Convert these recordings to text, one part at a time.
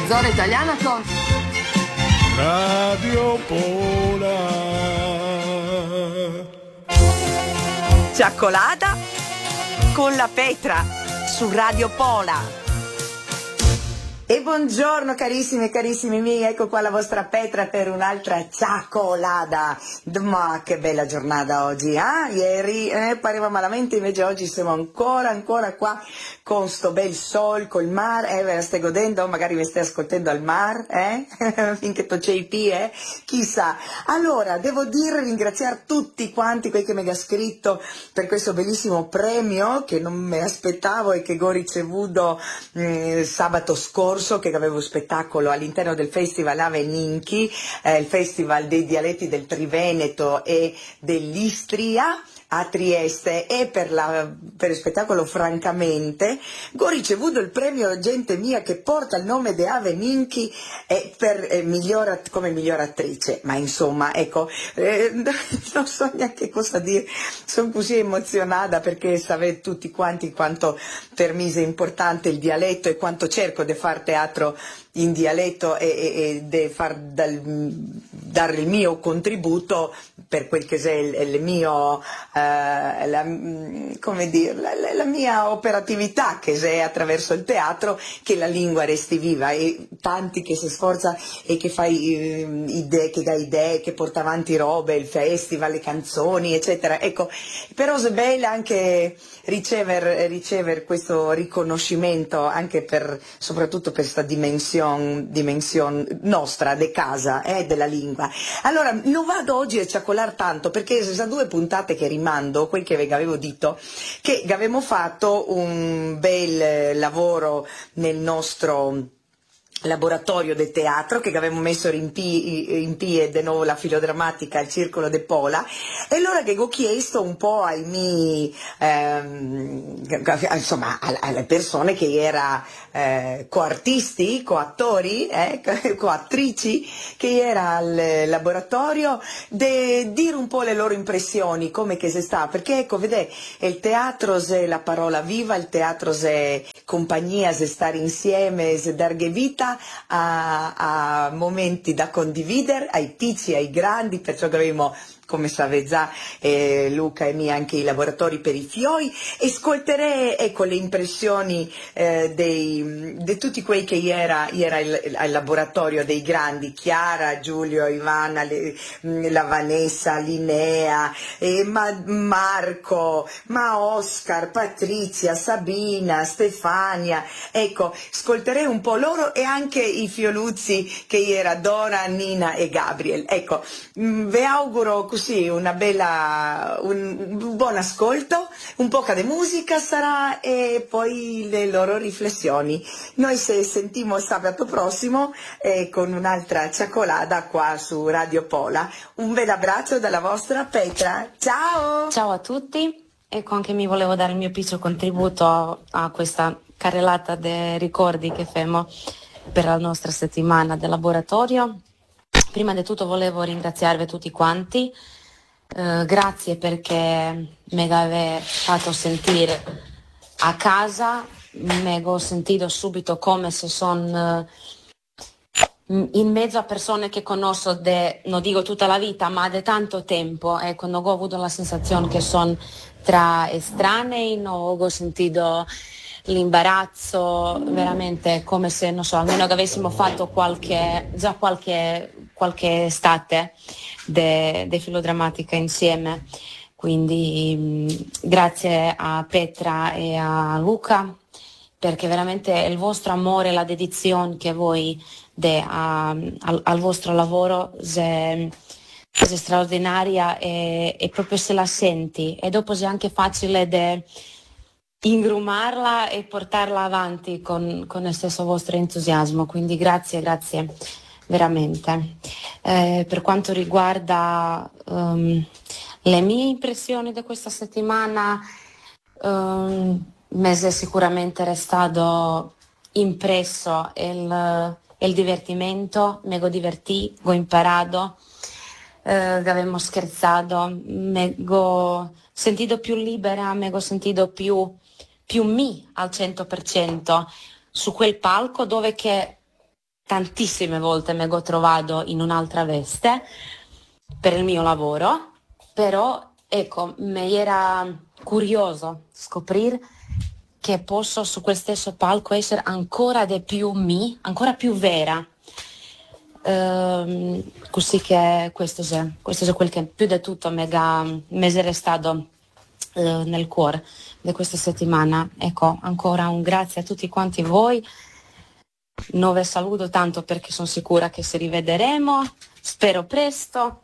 Mezz'ora italiana con Radio Pola. Cioccolata con la Petra su Radio Pola. E buongiorno carissimi e carissimi miei, ecco qua la vostra Petra per un'altra cioccolata. Ma che bella giornata oggi, Ieri pareva malamente, invece oggi siamo ancora qua con sto bel sol, col mare, ve la stai godendo? Magari mi stai ascoltando al mare, finché tu c'hai chissà. Allora, devo ringraziare tutti quanti quelli che mi hanno scritto per questo bellissimo premio che non me aspettavo e che ho ricevuto sabato scorso, che avevo spettacolo all'interno del Festival Ave Ninchi, il Festival dei dialetti del Triveneto e dell'Istria a Trieste, e per il spettacolo Francamente ho ricevuto il premio Gente Mia, che porta il nome di Ave Ninchi come miglior attrice. Ma insomma, ecco, non so neanche cosa dire, sono così emozionata perché sapete tutti quanti quanto per me è importante il dialetto e quanto cerco di fare teatro in dialetto e di dare il mio contributo per quel che è il mio la mia operatività che è attraverso il teatro, che la lingua resti viva, e tanti che si sforza e che fai idee, che dà idee, che porta avanti robe, il festival, le canzoni eccetera. Ecco, però è bello anche ricevere questo riconoscimento anche soprattutto per questa dimensione nostra, de casa, della lingua. Allora, non vado oggi a ciaccolare tanto, perché sono 2 puntate che rimando, quel che vi avevo detto, che avevamo fatto un bel lavoro nel nostro laboratorio del teatro, che avevamo messo in piedi di nuovo la filodrammatica al Circolo de Pola, e allora che ho chiesto un po' ai miei insomma alle persone che era coartisti, coattori, coattrici che era al laboratorio, di dire un po' le loro impressioni, come che si sta, perché ecco, vedete, il teatro è la parola viva, il teatro è compagnia, è stare insieme, è darghe vita a momenti da condividere, ai piccoli, ai grandi, perciò che avevamo, come sapete già, Luca e me, anche i laboratori per i fioi, e ascolterei ecco le impressioni di tutti quei che era il laboratorio dei grandi, Chiara, Giulio, Ivana, la Vanessa, Linnea, Marco, Oscar, Patrizia, Sabina, Stefania. Ecco, ascolterei un po' loro e anche i fioluzzi che era Dora, Nina e Gabriel. Ecco, vi auguro così un buon ascolto, un po' di musica sarà e poi le loro riflessioni. Noi se sentimo sabato prossimo con un'altra cioccolata qua su Radio Pola. Un bel abbraccio dalla vostra Petra. Ciao! Ciao a tutti, ecco, anche mi volevo dare il mio piccolo contributo a questa carrellata dei ricordi che facciamo per la nostra settimana del laboratorio. Prima di tutto volevo ringraziarvi tutti quanti, grazie perché mi avete fatto sentire a casa, mi ho sentito subito come se sono in mezzo a persone che conosco non dico tutta la vita, ma da tanto tempo, e quando ho avuto la sensazione che sono tra estranei, non ho sentito l'imbarazzo, veramente come se, non so, almeno che avessimo fatto qualche estate di filodrammatica insieme. Quindi grazie a Petra e a Luca, perché veramente il vostro amore e la dedizione che voi al vostro lavoro è straordinaria, e proprio se la senti, e dopo è anche facile ingrumarla e portarla avanti con il stesso vostro entusiasmo, quindi grazie veramente. Per quanto riguarda le mie impressioni di questa settimana, mi è sicuramente restato impresso il divertimento, mi ho divertito, ho imparato, abbiamo scherzato, mi ho sentito più libera, mi ho sentito più me al 100% su quel palco, dove che tantissime volte mi ho trovato in un'altra veste per il mio lavoro, però ecco, mi era curioso scoprire che posso su quel stesso palco essere ancora di più me, ancora più vera. Così che questo è quel che più di tutto mi è restato nel cuore di questa settimana. Ecco, ancora un grazie a tutti quanti voi. Non vi saluto tanto perché sono sicura che ci rivederemo, spero presto.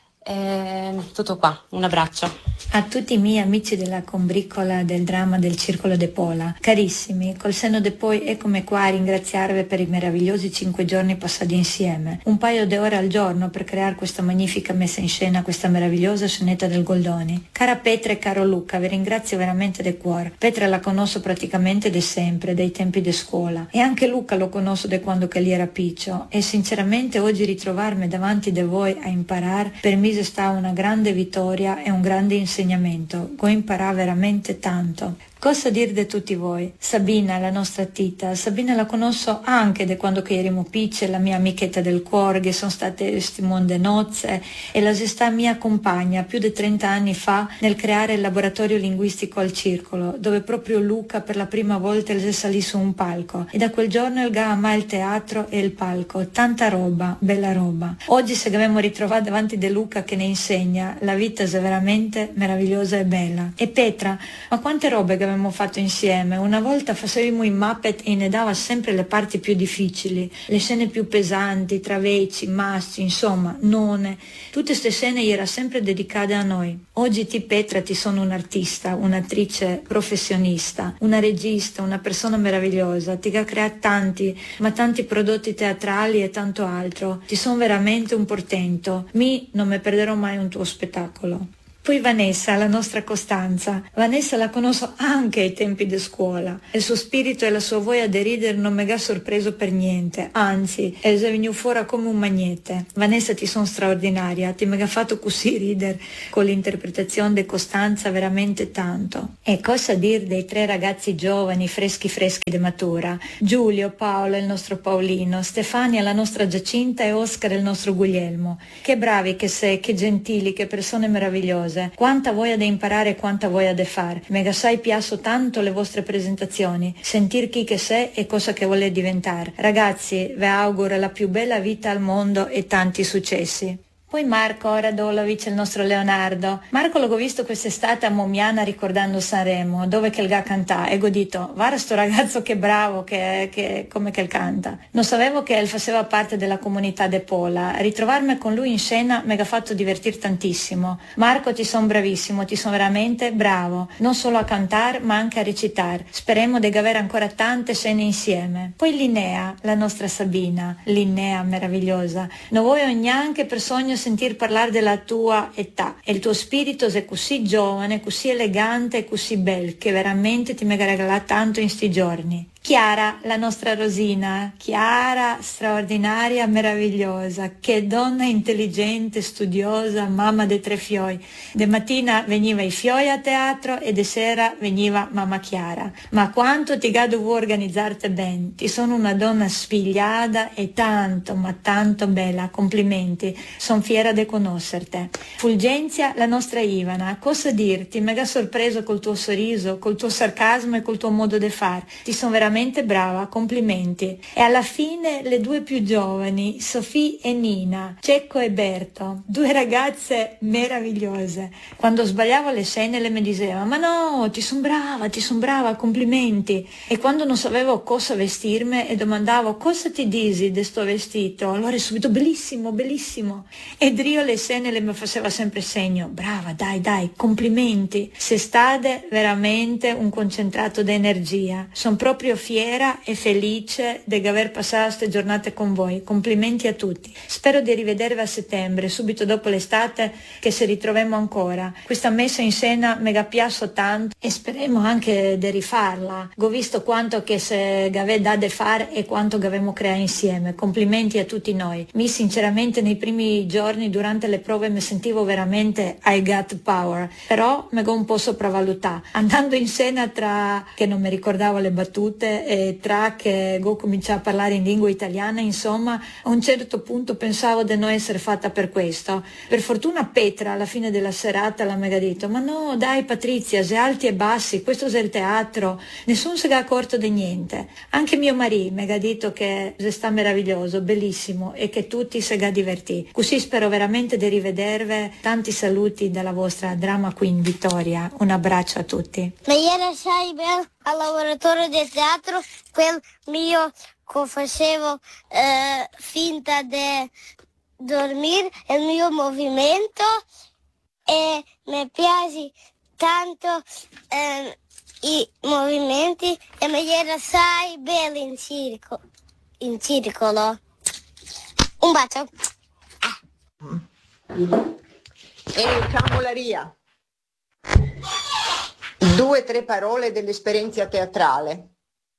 Tutto qua, un abbraccio. A tutti i miei amici della combriccola del dramma del Circolo de Pola, carissimi, col senno de poi eccomi qua a ringraziarvi per i meravigliosi 5 giorni passati insieme, un paio di ore al giorno per creare questa magnifica messa in scena, questa meravigliosa scenetta del Goldoni. Cara Petra e caro Luca, vi ringrazio veramente di cuore. Petra la conosco praticamente da sempre, dai tempi di scuola, e anche Luca lo conosco da quando che lì era piccio, e sinceramente oggi ritrovarmi davanti di voi a imparare per me sta una grande vittoria e un grande insegnamento. Go imparare veramente tanto. Cosa dire di tutti voi? Sabina, la nostra tita, Sabina la conosco anche da quando che erimo piccole, la mia amichetta del cuore, che sono state testimone nozze, e la gestà mia compagna più di 30 anni fa nel creare il laboratorio linguistico al Circolo, dove proprio Luca per la prima volta il salì su un palco, e da quel giorno il ama il teatro e il palco, tanta roba, bella roba. Oggi se dobbiamo ritrovare davanti di Luca che ne insegna, la vita è veramente meravigliosa e bella. E Petra, ma quante robe che abbiamo fatto insieme. Una volta facevamo i Muppet e ne dava sempre le parti più difficili, le scene più pesanti, traveci, massi, insomma, none. Tutte queste scene era sempre dedicate a noi. Oggi ti Petra ti sono un'artista, un'attrice professionista, una regista, una persona meravigliosa, ti ha creato tanti, ma tanti prodotti teatrali e tanto altro. Ti sono veramente un portento. Non mi perderò mai un tuo spettacolo. Poi Vanessa, la nostra Costanza. Vanessa la conosco anche ai tempi di scuola. Il suo spirito e la sua voglia di ridere non mi ha sorpreso per niente, anzi, è venuto fuori come un magnete. Vanessa, ti sono straordinaria, ti mi ha fatto così ridere con l'interpretazione di Costanza veramente tanto. E cosa dire dei 3 ragazzi giovani, freschi di matura? Giulio, Paolo, il nostro Paolino, Stefania, la nostra Giacinta e Oscar, il nostro Guglielmo. Che bravi che sei, che gentili, che persone meravigliose. Quanta voglia da imparare e quanta voglia da fare. Mega sai piasso tanto le vostre presentazioni, sentir chi che sei e cosa che vuole diventare. Ragazzi, vi auguro la più bella vita al mondo e tanti successi. Poi Marco Radolovic, il nostro Leonardo. Marco l'ho visto quest'estate a Momiana ricordando Sanremo, dove che il ga canta, e ho detto, guarda sto ragazzo che bravo, che come che il canta. Non sapevo che faceva parte della comunità de Pola. Ritrovarmi con lui in scena mi ha fatto divertire tantissimo. Marco, ti son bravissimo, ti son veramente bravo, non solo a cantare ma anche a recitare. Speriamo di avere ancora tante scene insieme. Poi Linnea, la nostra Sabina, Linnea meravigliosa. Non voglio neanche per sogno sentir parlare della tua età, e il tuo spirito è così giovane, così elegante e così bel che veramente ti mega regala tanto in sti giorni. Chiara, la nostra Rosina, Chiara straordinaria, meravigliosa, che donna intelligente, studiosa, mamma dei 3 fioi. De mattina veniva i fioi a teatro e de sera veniva mamma Chiara. Ma quanto ti ga dovuto organizzarti ben, ti sono una donna sfigliata e tanto, ma tanto bella, complimenti, son fiera di conoscerti. Fulgenzia, la nostra Ivana, cosa dirti, mega sorpreso col tuo sorriso, col tuo sarcasmo e col tuo modo di fare, ti sono veramente brava, complimenti. E alla fine le 2 più giovani, Sofì e Nina, Cecco e Berto, 2 ragazze meravigliose. Quando sbagliavo le scene le mi diceva, ma no, ti son brava, complimenti. E quando non sapevo cosa vestirmi e domandavo, cosa ti disi di sto vestito? Allora subito, bellissimo, bellissimo. E Drio le scene le mi faceva sempre segno, brava, dai, complimenti. Se state veramente un concentrato di energia. Sono proprio fiera e felice di aver passato queste giornate con voi. Complimenti a tutti. Spero di rivedervi a settembre, subito dopo l'estate, che se ritroviamo ancora. Questa messa in scena mega piasso tanto e speriamo anche di rifarla. Ho visto quanto che se gave da de fare e quanto avevamo creato insieme. Complimenti a tutti noi. Sinceramente nei primi giorni durante le prove mi sentivo veramente I got power, però mi ho un po' sopravvalutata. Andando in scena tra che non mi ricordavo le battute volte e tra che ho cominciato a parlare in lingua italiana, insomma, a un certo punto pensavo di non essere fatta per questo. Per fortuna Petra alla fine della serata l'ha mega detto: ma no, dai Patrizia, sei alti e bassi, questo è il teatro, nessuno si è accorto di niente. Anche mio marito mi ha detto che sta meraviglioso, bellissimo e che tutti si è divertiti. Così spero veramente di rivedervi. Tanti saluti dalla vostra drama queen Vittoria. Un abbraccio a tutti. Ma ieri sai bene al lavoratore del teatro, quel mio che facevo finta di dormire, il mio movimento, e mi piace tanto i movimenti e mi era sai bello in circolo. Un bacio. E ciao Molaria. 2 o 3 parole dell'esperienza teatrale.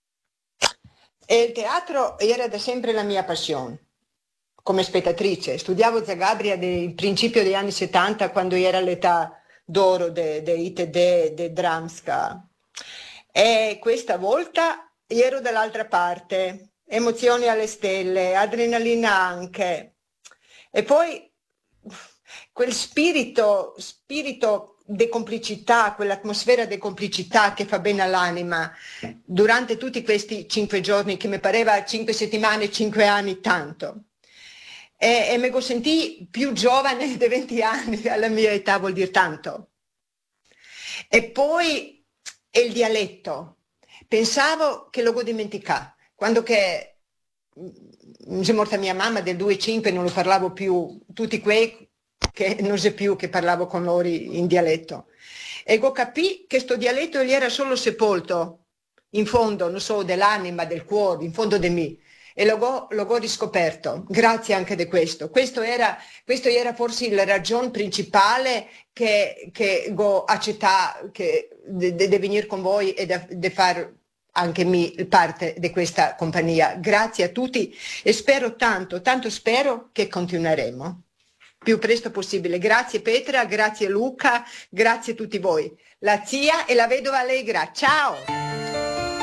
E il teatro era da sempre la mia passione. Come spettatrice, studiavo Zagabria del principio degli anni 70, quando era l'età d'oro ITD, de Dramska. E questa volta ero dall'altra parte, emozioni alle stelle, adrenalina anche. E poi quel spirito di complicità, quell'atmosfera di complicità che fa bene all'anima durante tutti questi 5 giorni, che mi pareva 5 settimane, 5 anni tanto. E mi sentì più giovane di 20 anni, alla mia età vuol dire tanto. E poi il dialetto, pensavo che lo dimenticato, quando che è morta mia mamma del 2,5 non lo parlavo più, tutti quei che non so più che parlavo con loro in dialetto. E ho capito che sto dialetto gli era solo sepolto, in fondo, non so, dell'anima, del cuore, in fondo di me. E l'ho riscoperto, grazie anche di questo. Questo era forse la ragione principale che ho accettato di venire con voi e di fare anche me parte di questa compagnia. Grazie a tutti e spero tanto spero che continueremo più presto possibile. Grazie Petra, grazie Luca, grazie a tutti voi. La zia e la vedova Allegra, ciao!